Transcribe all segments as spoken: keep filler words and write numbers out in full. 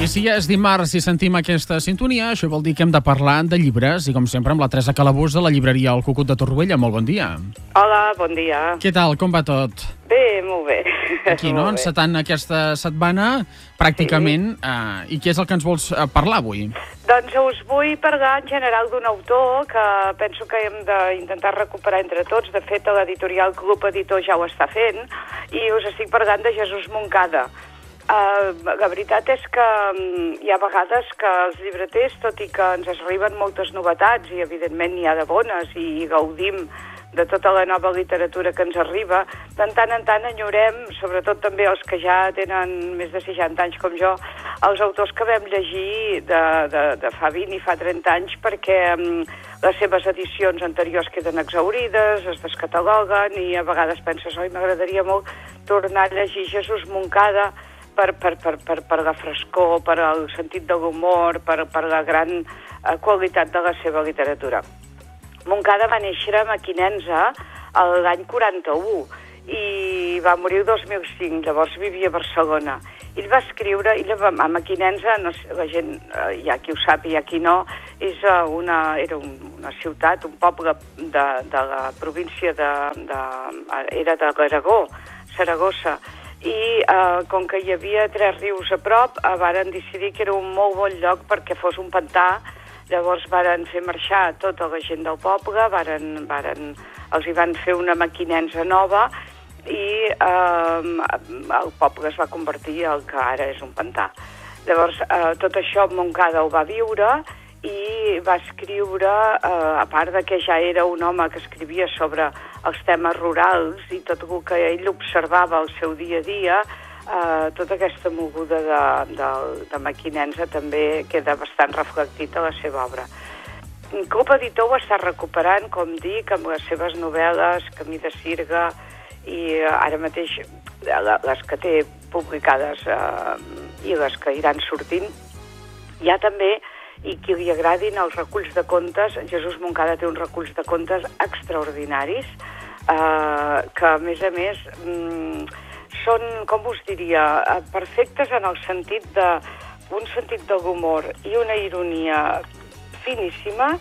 si ja és dimarts i sentim aquesta sintonia, això vol dir que hem de parlar de llibres i, com sempre, amb la Teresa Calabús de la llibreria El Cucut de Torroella. Molt bon dia. Hola, bon dia. Què tal? Com va tot? Bé, molt bé. Aquí, no? Encetant aquesta setmana, pràcticament. Sí. Uh, I què és el que ens vols parlar avui? Doncs us vull parlar en general d'un autor que penso que hem d'intentar recuperar entre tots. De fet, l'editorial Club Editor ja ho està fent. I us estic parlant de Jesús Moncada. Uh, la veritat és que um, hi ha vegades que els llibreters, tot i que ens arriben moltes novetats, i evidentment n'hi ha de bones, i gaudim de tota la nova literatura que ens arriba, de tant en tant enyorem, sobretot també els que ja tenen més de seixanta anys com jo, els autors que vam llegir de, de, de fa vint i fa trenta anys, perquè um, les seves edicions anteriors queden exhaurides, es descataloguen, i a vegades penses, oi, m'agradaria molt tornar a llegir Jesús Moncada, Per, per, per, per, per la frescor, per el sentit de l'humor, per, per la gran eh, qualitat de la seva literatura. Moncada va néixer a Mequinensa l'any quaranta-u i va morir el dos mil cinc, llavors vivia a Barcelona. Ell va escriure, ell a Mequinensa, no sé, la gent, eh, hi ha qui ho sap i hi ha qui no, és una, era una ciutat, un poble de, de la província de, de, era de l'Aragó, Saragossa, i eh, com que hi havia tres rius a prop, eh, varen decidir que era un molt bon lloc perquè fos un pantà. Llavors varen fer marxar tota la gent del poble, varen, varen, els hi van fer una Mequinensa nova i eh, el poble es va convertir en el que ara és un pantà. Llavors eh, tot això Moncada ho va viure i va escriure, eh, a part de que ja era un home que escrivia sobre els temes rurals i tot el que ell observava al seu dia a dia, eh, tota aquesta moguda de, de, de Mequinensa també queda bastant reflectit a la seva obra. Club Editor ho està recuperant, com dic, amb les seves novel·les, Camí de Sirga, i eh, ara mateix les que té publicades eh, i les que iran sortint. Hi ha també, i qui li agradin els reculls de contes, Jesús Moncada té uns reculls de contes extraordinaris, eh, que a més a més mm, són, com us diria, perfectes en el sentit de un sentit de l'humor i una ironia finíssima,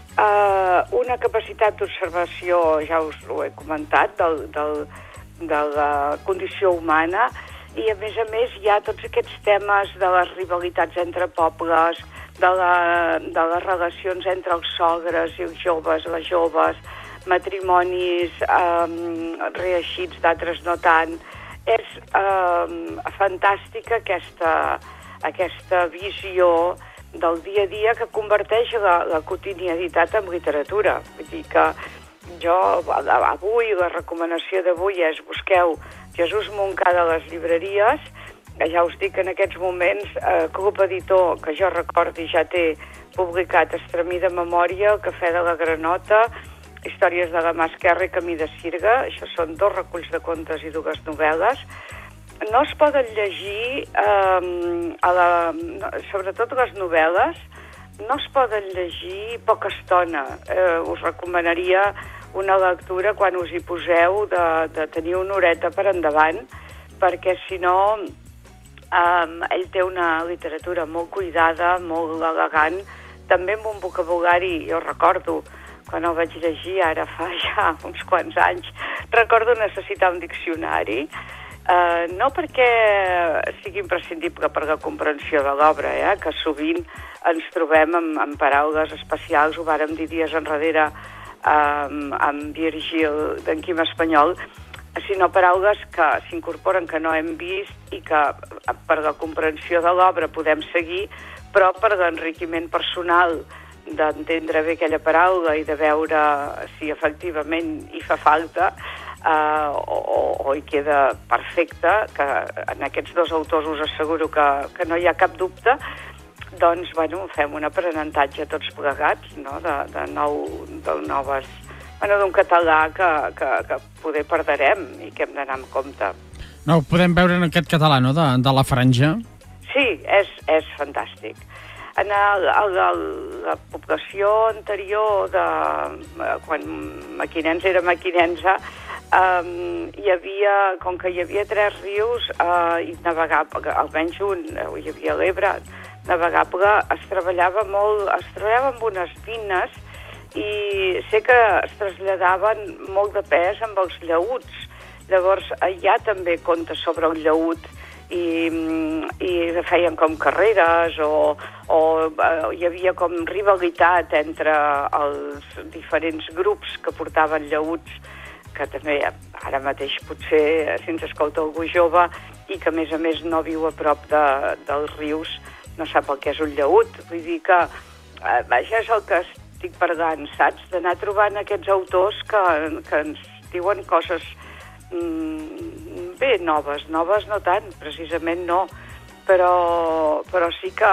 eh, una capacitat d'observació, ja us ho he comentat, del, del, de la condició humana, i a més a més hi ha tots aquests temes de les rivalitats entre pobles, de, la, de les relacions entre els sogres i els joves, les joves, matrimonis eh, reeixits, d'altres no tant. És eh, fantàstica aquesta, aquesta visió del dia a dia que converteix la, la quotidianitat en literatura. Vull dir que jo, avui, la recomanació d'avui és busqueu Jesús Moncada a les llibreries. Ja us dic que en aquests moments eh, Club Editor, que jo recordi, ja té publicat Estremir de memòria, El cafè de la granota, Històries de la mà esquerra i Camí de Sirga. Això són dos reculls de contes i dues novel·les. No es poden llegir, eh, a la, sobretot les novel·les, no es poden llegir poca estona. Eh, us recomanaria una lectura quan us hi poseu de, de tenir una horeta per endavant, perquè si no... Um, ell té una literatura molt cuidada, molt elegant, també amb un vocabulari, jo recordo, quan el vaig llegir, ara fa ja uns quants anys, recordo necessitar un diccionari, uh, no perquè sigui imprescindible per la comprensió de l'obra, eh, que sovint ens trobem amb, amb paraules especials, ho vàrem dir dies enrere um, amb Virgil d'en Quim Espanyol, sinó paraules que s'incorporen que no hem vist i que per la comprensió de l'obra podem seguir, però per l'enriquiment personal d'entendre bé aquella paraula i de veure si efectivament hi fa falta eh, o, o hi queda perfecta, que en aquests dos autors us asseguro que, que no hi ha cap dubte, doncs, bueno, fem un aprenentatge tots plegats, no?, de, de, nou, de noves... Bueno, d'un català que, que, que poder perdrem i que hem d'anar amb compte. No, ho podem veure en aquest català, no?, de, de la franja. Sí, és, és fantàstic. En el, el, el, la població anterior, de, quan Mequinensa era Mequinensa, Um, hi havia, com que hi havia tres rius, uh, i navegable, almenys un, hi havia l'Ebre, navegable, es treballava molt, es treballava amb unes vines, i sé que es traslladaven molt de pes amb els llaüts. Llavors, hi ha també contes sobre el llaüt, i, i feien com carreres, o, o uh, hi havia com rivalitat entre els diferents grups que portaven llaüts, que també ara mateix potser si ens escolta algú jove i que a més a més no viu a prop de, dels rius no sap el que és un llaüt. Vull dir que eh, vaja, és el que estic parlant, saps? D'anar trobant aquests autors que, que ens diuen coses mm, bé, noves, noves no tant, precisament no, però, però sí que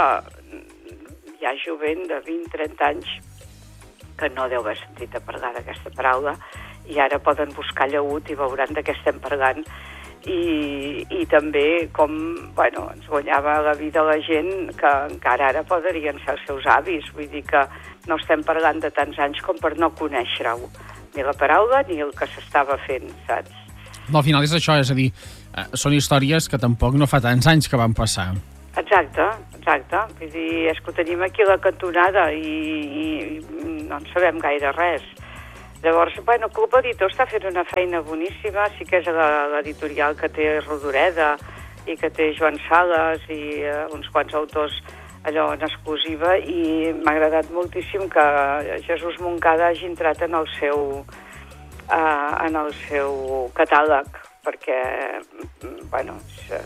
hi ha jovent de vint a trenta anys que no deu haver sentit a parlar d'aquesta paraula, i ara poden buscar llaüt i veuran de què estem parlant, i, i també com, bueno, ens guanyava la vida la gent que encara ara poderien ser els seus avis, vull dir que no estem parlant de tants anys com per no conèixer-ho, ni la paraula ni el que s'estava fent, saps? No, al final és això, és a dir, eh, són històries que tampoc no fa tants anys que van passar. Exacte, exacte, vull dir, és que ho tenim aquí a la cantonada i, i no en sabem gaire res. Llavors, bueno, Club Editor està fent una feina boníssima, sí que és l'editorial que té Rodoreda i que té Joan Sales i uh, uns quants autors allò en exclusiva, i m'ha agradat moltíssim que Jesús Moncada hagi entrat en el seu, uh, en el seu catàleg, perquè, bueno, és,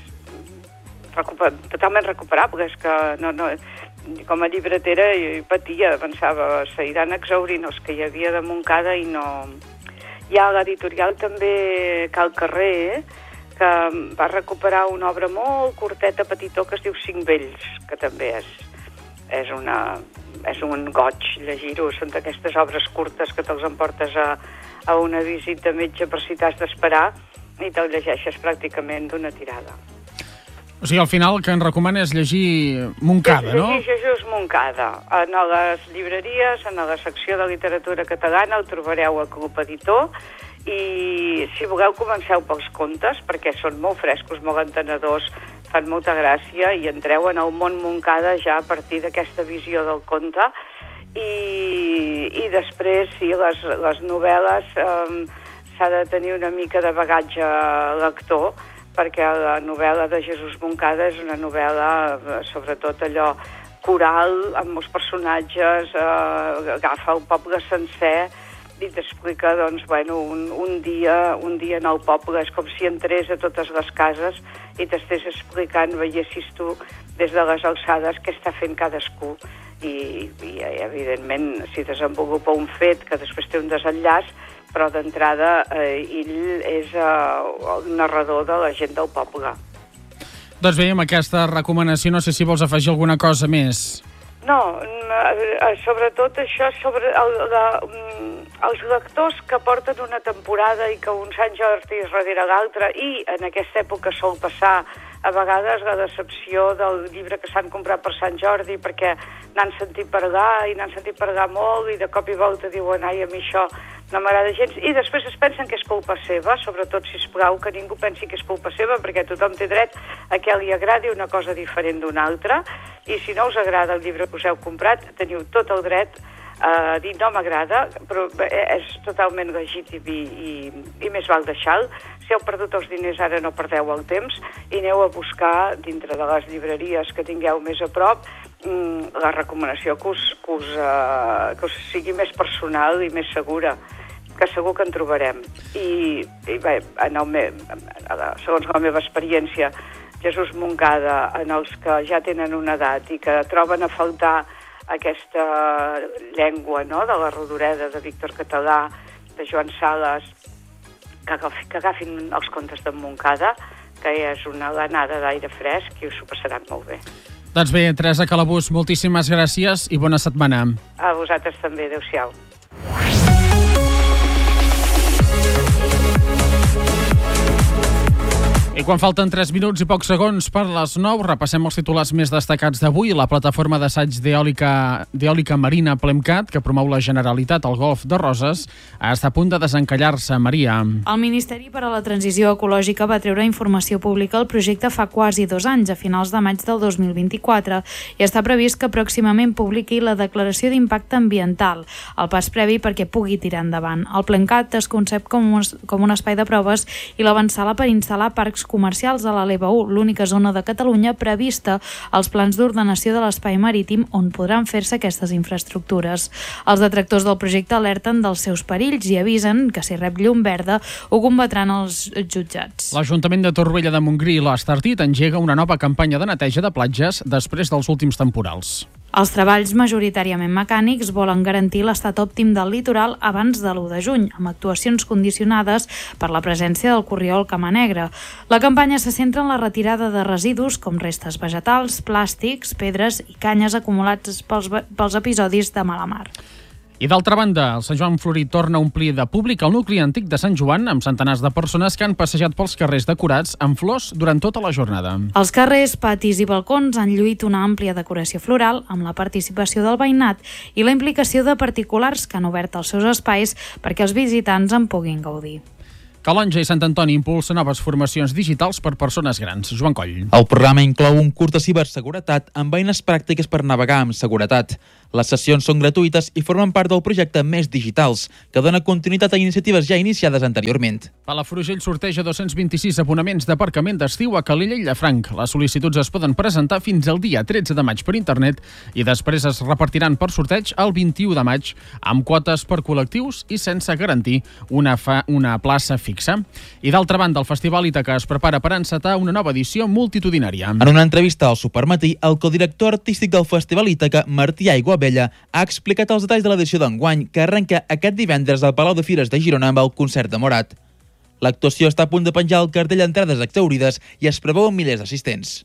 és recuper, totalment recuperable, és que no... no com a llibretera jo patia, pensava, s'aniran exhaurint els que hi havia de Moncada i no... Hi ha l'editorial també Cal Carrer, que va recuperar una obra molt curteta, petitó, que es diu Cinc vells, que també és, és, una, és un goig llegir-ho. Són d'aquestes obres curtes que te'ls emportes a, a una visita metge per si t'has d'esperar i te'l llegeixes pràcticament d'una tirada. O sigui, al final el que ens recomana és llegir Moncada, no? Llegir Jesús Moncada. En les llibreries, en la secció de literatura catalana, el trobareu a Club Editor, i si voleu comenceu pels contes, perquè són molt frescos, molt entenedors, fan molta gràcia, i entreu en el món Moncada ja a partir d'aquesta visió del conte, i, i després, sí, les, les novel·les eh, s'ha de tenir una mica de bagatge lector, perquè la novel·la de Jesús Moncada és una novel·la, sobretot allò, coral, amb molts personatges, eh, agafa el poble sencer i t'explica, doncs, bueno, un, un, dia, un dia en el poble. És com si entrés a totes les cases i t'estés explicant, veiessis tu des de les alçades què està fent cadascú. I, i evidentment, si desenvolupa un fet que després té un desenllaç, però d'entrada eh, ell és eh, el narrador de la gent del poble. Doncs bé, amb aquesta recomanació no sé si vols afegir alguna cosa més. No, sobretot això, sobre el, la, els lectors que porten una temporada i que un Sant Jordi darrere l'altre, i en aquesta època sol passar a vegades la decepció del llibre que s'han comprat per Sant Jordi perquè n'han sentit parlar i n'han sentit parlar molt i de cop i volta diuen ai, a mi això no m'agrada gens, i després es pensen que és culpa seva, sobretot, sisplau, que ningú pensi que és culpa seva, perquè tothom té dret a que li agradi una cosa diferent d'una altra, i si no us agrada el llibre que us heu comprat, teniu tot el dret a dir no m'agrada, però és totalment legítim i, i, i més val deixar-lo. Si heu perdut els diners ara no perdeu el temps i aneu a buscar dintre de les llibreries que tingueu més a prop la recomanació que us, que us, uh, que us sigui més personal i més segura, que segur que en trobarem. I, i bé, en el me, segons la meva experiència, Jesús Moncada, en els que ja tenen una edat i que troben a faltar aquesta llengua, no?, de la Rodoreda, de Víctor Català, de Joan Sales, que, que agafin els contes de Moncada, que és una lanada d'aire fresc i us ho passaran molt bé. Doncs bé, Teresa Calabús, moltíssimes gràcies i bona setmana. A vosaltres també, adéu-siau. I quan falten tres minuts i pocs segons per les nou, repassem els titulars més destacats d'avui. La plataforma d'assaig d'eòlica marina Plemcat, que promou la Generalitat al Golf de Roses, està a punt de desencallar-se. Maria. El Ministeri per a la Transició Ecològica va treure informació pública al projecte fa quasi dos anys, a finals de maig del dos mil vint-i-quatre, i està previst que pròximament publiqui la declaració d'impacte ambiental, el pas previ perquè pugui tirar endavant. El Plemcat es concep com un, com un espai de proves i l'avançala per instal·lar parcs comercials a la L B U, l'única zona de Catalunya prevista als plans d'ordenació de l'espai marítim on podran fer-se aquestes infraestructures. Els detractors del projecte alerten dels seus perills i avisen que si rep llum verda ho combatran els jutjats. L'Ajuntament de Torroella de Montgrí i l'Estartit engega una nova campanya de neteja de platges després dels últims temporals. Els treballs majoritàriament mecànics volen garantir l'estat òptim del litoral abans de l'u de juny, amb actuacions condicionades per la presència del corriol cama negra. La campanya se centra en la retirada de residus com restes vegetals, plàstics, pedres i canyes acumulats pels, pels episodis de mala mar. I d'altra banda, el Sant Joan Florit torna a omplir de públic el nucli antic de Sant Joan amb centenars de persones que han passejat pels carrers decorats amb flors durant tota la jornada. Els carrers, patis i balcons han lluït una àmplia decoració floral amb la participació del veïnat i la implicació de particulars que han obert els seus espais perquè els visitants en puguin gaudir. Calonge i Sant Antoni impulsa noves formacions digitals per persones grans. Joan Coll. El programa inclou un curs de ciberseguretat amb eines pràctiques per navegar amb seguretat. Les sessions són gratuïtes i formen part del projecte Més Digitals, que dona continuïtat a iniciatives ja iniciades anteriorment. Palafrugell sorteja dos-cents vint-i-sis abonaments d'aparcament d'estiu a Calella i Llafranc. Les sol·licituds es poden presentar fins al dia tretze de maig per internet i després es repartiran per sorteig el vint-i-u de maig amb quotes per col·lectius i sense garantir una, fa, una plaça fixa. I d'altra banda, el Festival Ítaca es prepara per encetar una nova edició multitudinària. En una entrevista al Supermatí, el codirector artístic del Festival Ítaca, Martí Aiguabella, ha explicat els detalls de l'edició d'enguany, que arrenca aquest divendres al Palau de Fires de Girona amb el concert de Morat. L'actuació està a punt de penjar el cartell d'entrades exhaurides i es preveuen milers d'assistents.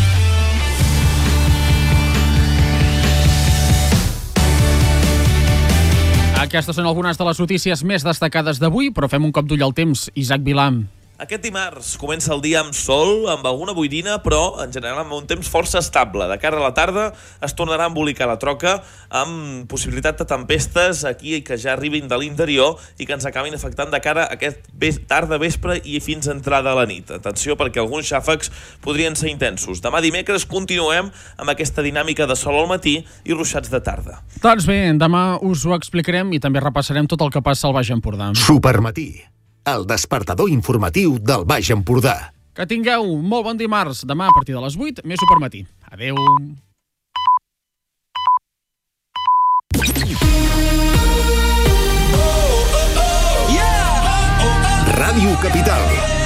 Aquestes són algunes de les notícies més destacades d'avui, però fem un cop d'ull al temps. Isaac Vilà. Aquest dimarts comença el dia amb sol, amb alguna boirina, però en general amb un temps força estable. De cara a la tarda es tornarà a embolicar la troca amb possibilitat de tempestes aquí que ja arribin de l'interior i que ens acabin afectant de cara a aquest tarda, vespre i fins a entrada a la nit. Atenció perquè alguns xàfecs podrien ser intensos. Demà dimecres continuem amb aquesta dinàmica de sol al matí i ruixats de tarda. Doncs bé, demà us ho explicarem i també repassarem tot el que passa al Baix Empordà. Supermatí, el despertador informatiu del Baix Empordà. Que tingueu molt bon dimarts. Demà a partir de les vuit, més Supermatí. Adéu. Ràdio Capital.